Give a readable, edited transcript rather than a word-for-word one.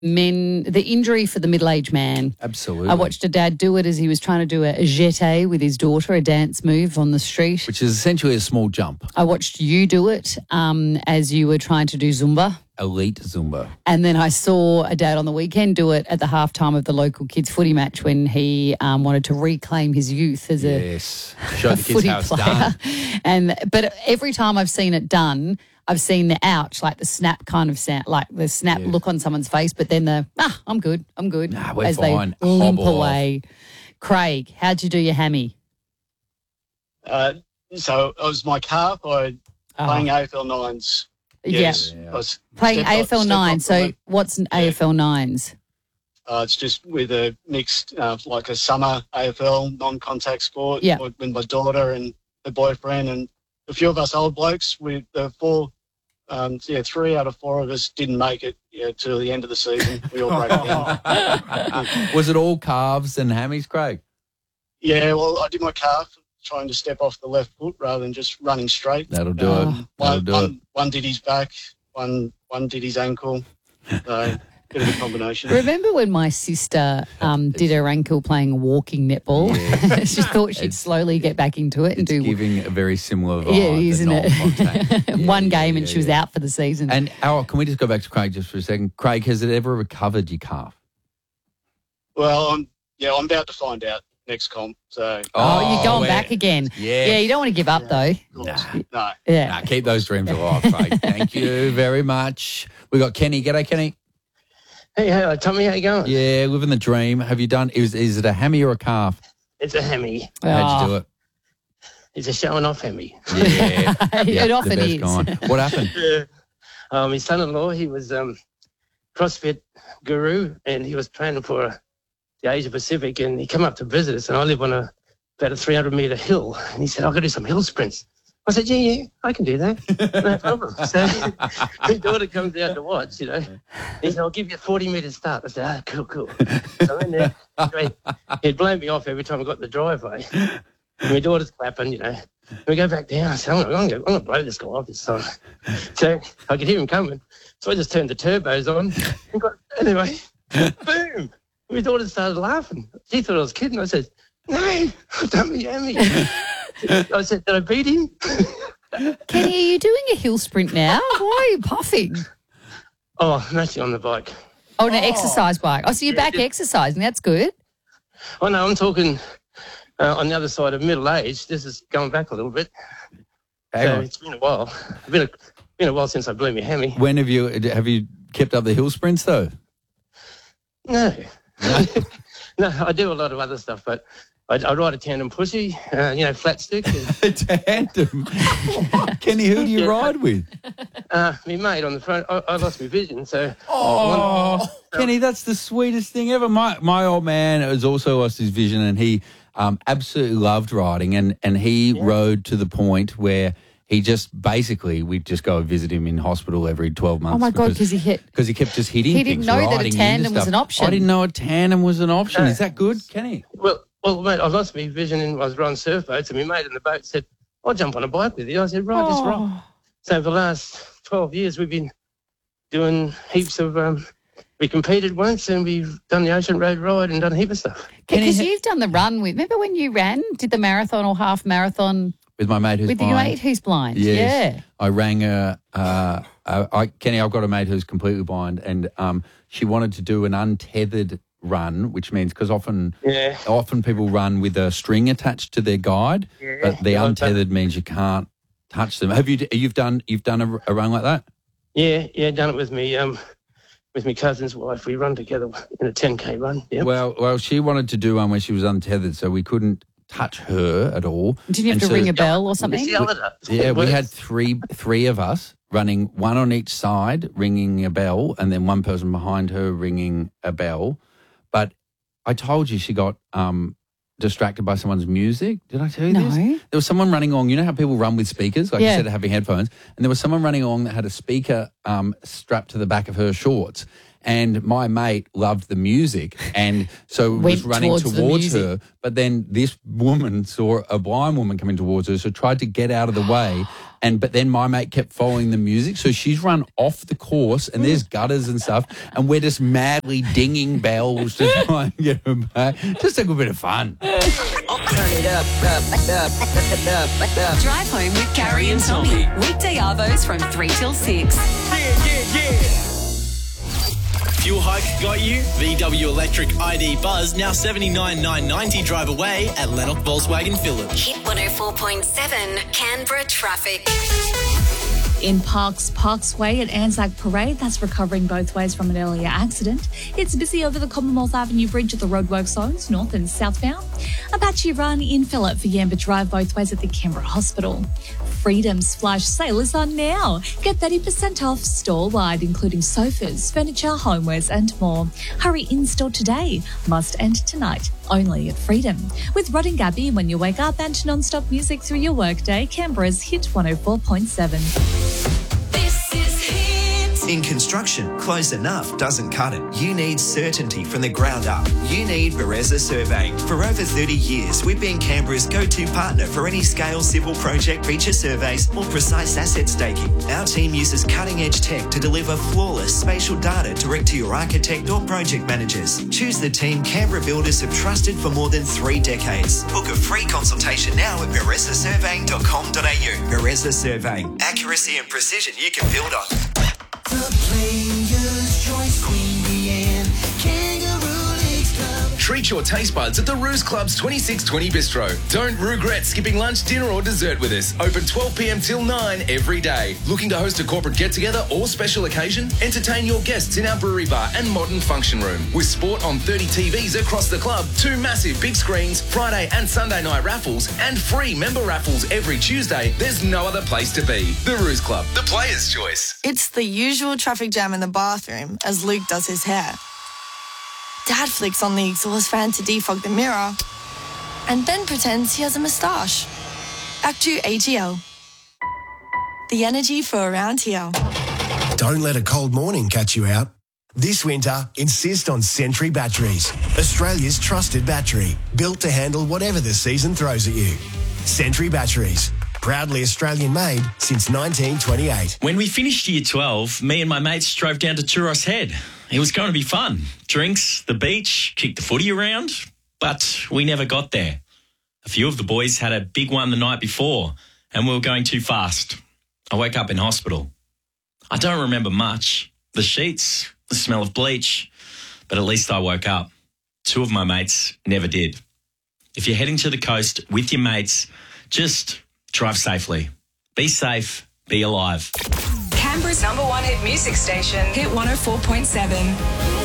the injury for the middle-aged man. Absolutely. I watched a dad do it as he was trying to do a jeté with his daughter, a dance move on the street. Which is essentially a small jump. I watched you do it as you were trying to do Zumba. Elite Zumba. And then I saw a dad on the weekend do it at the halftime of the local kids footy match when he wanted to reclaim his youth as Show the kids footy how it's player. done. But every time I've seen it done, I've seen the ouch, like the snap kind of sound, like the snap look on someone's face, but then I'm good. Nah, we're as fine. they limp Hobble away. Craig, how'd you do your hammy? So it was my calf or playing AFL nines. Yes. Yeah. I was Playing stepped AFL off 9. the So leg. what's an AFL 9s? It's just with a mixed, like a summer AFL non-contact sport. Yeah. With my daughter and her boyfriend and a few of us old blokes. With the 3 out of 4 of us didn't make it till the end of the season. We all broke down. Was it all calves and hammies, Craig? Yeah, well, I did my calf trying to step off the left foot rather than just running straight. That'll do it. That'll do it. One did his back, one did his ankle. So bit of a combination. Remember when my sister did her ankle playing walking netball? Yeah. She thought she'd slowly get back into it and It's do. giving a very similar vibe. Yeah, isn't the non-contact. it? One game and she was out for the season. And can we just go back to Craig just for a second? Craig, has it ever recovered your calf? Well, I'm about to find out next comp. So you're going back again. Yeah, you don't want to give up though. no. Yeah. Nah, keep those dreams alive, Craig. Thank you very much. We got Kenny. G'day, Kenny. Hey, hello, Tommy. How you going? Yeah, living the dream. Have you done? Is it a hammy or a calf? It's a Hemi. How'd you do it? It's a showing off Hemi. Yeah, It often the best is. kind. What happened? My son-in-law, he was CrossFit guru, and he was training for the Asia Pacific, and he came up to visit us, and I live on about a 300-metre hill, and he said, I've got to do some hill sprints. I said, yeah, I can do that. No problem. So my daughter comes out to watch, He said, I'll give you a 40-metre start. I said, cool. So in there, he'd blow me off every time I got in the driveway. And my daughter's clapping, We go back down. I said, I'm going to blow this guy off this time. So I could hear him coming. So I just turned the turbos on. Anyway, boom. My daughter started laughing. She thought I was kidding. I said, no, I've done my hammy. I said, did I beat him? Kenny, are you doing a hill sprint now? Why are you puffing? Oh, I'm actually on the bike. Oh, an exercise bike. Oh, so you're back exercising. That's good. Oh, no, I'm talking on the other side of middle age. This is going back a little bit. It's been a while. Been a while since I blew my hammy. When have you kept up the hill sprints though? No. No, I do a lot of other stuff, but I ride a tandem pushy, flat stick. A tandem? Kenny, who do you ride with? My mate on the front. I lost my vision, so... Kenny, that's the sweetest thing ever. My old man has also lost his vision, and he absolutely loved riding, and he rode to the point where he we'd just go visit him in hospital every 12 months. Oh, my God, because he kept just hitting He didn't things, know that a riding tandem into was stuff. an option. I didn't know a tandem was an option. Is that good, Kenny? Well, mate, I lost my vision and I was riding surf boats, and my mate in the boat said, I'll jump on a bike with you. I said, right, just rock. So for the last 12 years, we've been doing heaps of... we competed once, and we've done the Ocean Road ride and done a heap of stuff. Because you've done the run with... Remember when you did the marathon or half marathon... With my mate who's blind. With your mate who's blind, yes. Yeah. I rang her. Kenny, I've got a mate who's completely blind, and she wanted to do an untethered run, which means because often people run with a string attached to their guide, but the untethered means you can't touch them. You've done a run like that? Yeah, done it with me. With my cousin's wife, we run together in a 10K run. Yep. Well, she wanted to do one where she was untethered, so we couldn't touch her at all. Did you have to ring a bell or something? We had three of us running, one on each side, ringing a bell, and then one person behind her ringing a bell. But I told you she got distracted by someone's music. Did I tell you this? No. There was someone running along. You know how people run with speakers, like instead of having headphones? And there was someone running along that had a speaker strapped to the back of her shorts. And my mate loved the music and so was running towards her. But then this woman saw a blind woman coming towards her, so tried to get out of the way. But then my mate kept following the music. So she's run off the course and there's gutters and stuff. And we're just madly dinging bells to try and get her back. Just a good bit of fun. Turn it up. Drive home with Carrie and Tommy. Weekday arvos from 3 till 6. Yeah. Fuel hike got you? VW Electric ID Buzz, now $79,990 drive away at Lennox Volkswagen Phillip. Hit 104.7 Canberra traffic. In Parksway at Anzac Parade, that's recovering both ways from an earlier accident. It's busy over the Commonwealth Avenue Bridge at the roadwork zones, north and southbound. A patchy run in Phillip for Yamba Drive both ways at the Canberra Hospital. Freedom's flash sale is on now. Get 30% off store-wide, including sofas, furniture, homewares and more. Hurry in-store today. Must end tonight. Only at Freedom. With Rod and Gabby when you wake up and non-stop music through your workday, Canberra's Hit 104.7. In construction, close enough doesn't cut it. You need certainty from the ground up. You need Bereza Surveying. For over 30 years, we've been Canberra's go-to partner for any scale civil project feature surveys or precise asset staking. Our team uses cutting-edge tech to deliver flawless spatial data direct to your architect or project managers. Choose the team Canberra builders have trusted for more than 3 decades. Book a free consultation now at berezasurveying.com.au. Bereza Surveying. Accuracy and precision you can build on. The Players' Choice, Queen Leanne, Kangaroo Leagues Club. Treat your taste buds at the Roos Club's 2620 Bistro. Don't regret skipping lunch, dinner or dessert with us. Open 12 p.m. till 9 every day. Looking to host a corporate get-together or special occasion? Entertain your guests in our brewery bar and modern function room. With sport on 30 TVs across the club, 2 massive big screens, Friday and Sunday night raffles, and free member raffles every Tuesday, there's no other place to be. The Roos Club, the Players' Choice. It's the usual traffic jam in the bathroom as Luke does his hair. Dad flicks on the exhaust fan to defog the mirror, and Ben pretends he has a moustache. Act 2 AGL. The energy for around here. Don't let a cold morning catch you out. This winter, insist on Sentry Batteries, Australia's trusted battery, built to handle whatever the season throws at you. Sentry Batteries, proudly Australian-made since 1928. When we finished Year 12, me and my mates drove down to Turos Head. It was going to be fun. Drinks, the beach, kick the footy around. But we never got there. A few of the boys had a big one the night before, and we were going too fast. I woke up in hospital. I don't remember much. The sheets, the smell of bleach, but at least I woke up. 2 of my mates never did. If you're heading to the coast with your mates, just drive safely. Be safe, be alive. Canberra's #1 hit music station, Hit 104.7.